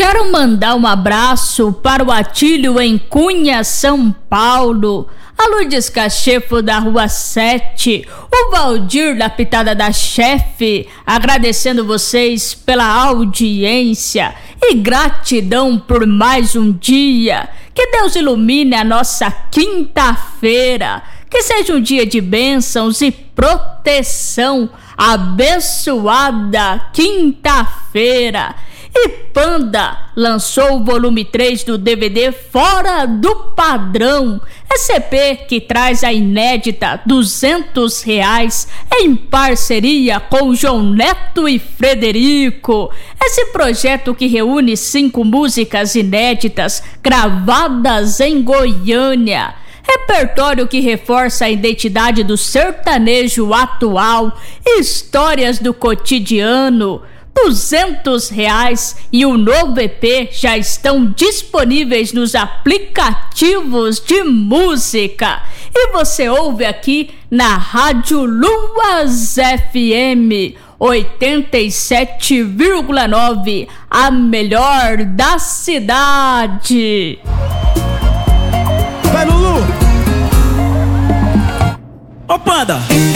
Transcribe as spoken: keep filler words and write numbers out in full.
Quero mandar um abraço para o Atílio em Cunha, São Paulo, a Lourdes Cachefo da Rua sete, o Valdir da Pitada da Chefe, agradecendo vocês pela audiência e gratidão por mais um dia. Que Deus ilumine a nossa quinta-feira, que seja um dia de bênçãos e proteção. Abençoada quinta-feira. E Panda lançou o volume três do D V D Fora do Padrão, S C P que traz a inédita duzentos reais em parceria com João Neto e Frederico. Esse projeto que reúne cinco músicas inéditas gravadas em Goiânia. Repertório que reforça a identidade do sertanejo atual, histórias do cotidiano. duzentos reais e o novo E P já estão disponíveis nos aplicativos de música. E você ouve aqui na Rádio Luas F M oitenta e sete vírgula nove, a melhor da cidade. Vai, Lulu! Ô, Panda!